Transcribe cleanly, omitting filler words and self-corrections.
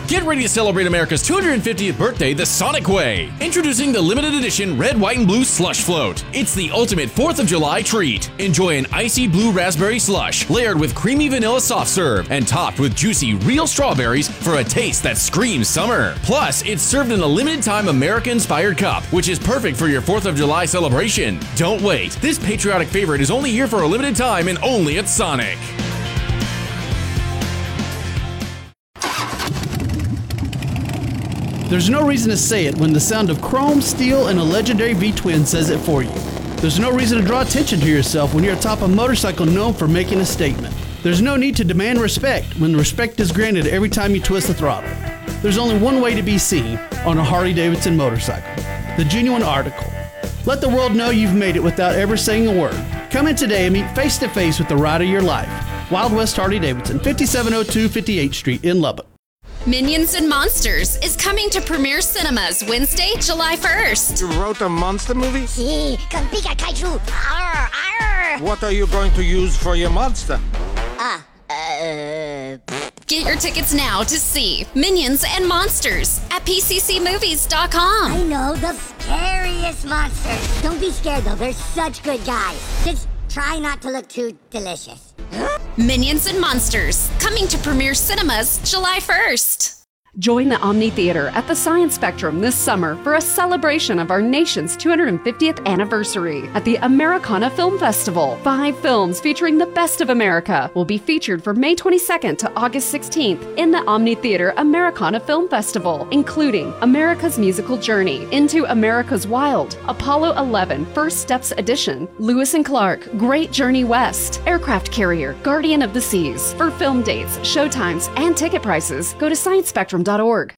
Get ready to celebrate America's 250th birthday the Sonic way. Introducing the limited edition Red, White, and Blue Slush Float. It's the ultimate 4th of July treat. Enjoy an icy blue raspberry slush layered with creamy vanilla soft serve and topped with juicy real strawberries for a taste that screams summer. Plus, it's served in a limited time America-inspired cup, which is perfect for your 4th of July celebration. Don't wait. This patriotic favorite is only here for a limited time and only at Sonic. There's no reason to say it when the sound of chrome, steel, and a legendary V-twin says it for you. There's no reason to draw attention to yourself when you're atop a motorcycle known for making a statement. There's no need to demand respect when respect is granted every time you twist the throttle. There's only one way to be seen on a Harley-Davidson motorcycle, the genuine article. Let the world know you've made it without ever saying a word. Come in today and meet face-to-face with the ride of your life. Wild West Harley-Davidson, 5702 58th Street in Lubbock. Minions and Monsters is coming to Premier Cinemas Wednesday, July 1st. You wrote a monster movie? Sí, con Pika Kaiju. Arr, arr. What are you going to use for your monster? Get your tickets now to see Minions and Monsters at pccmovies.com. I know the scariest monsters. Don't be scared though, they're such good guys. Just try not to look too delicious. Minions and Monsters, coming to Premier Cinemas July 1st. Join the Omni Theater at the Science Spectrum this summer for a celebration of our nation's 250th anniversary at the Americana Film Festival. 5 films featuring the best of America will be featured from May 22nd to August 16th in the Omni Theater Americana Film Festival, including America's Musical Journey, Into America's Wild, Apollo 11 First Steps Edition, Lewis and Clark, Great Journey West, Aircraft Carrier, Guardian of the Seas. For film dates, showtimes, and ticket prices, go to sciencespectrum.org.